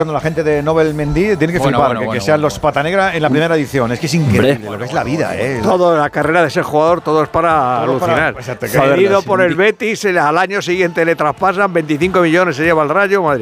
Cuando la gente de Nobel Mendy tiene que flipar que sean los Pata Negra en la primera edición. Es que es increíble lo que es la vida, Toda la carrera de ser jugador, todo es para alucinar. Cedido por el Betis, al año siguiente le traspasan 25 millones, se lleva el Rayo, madre.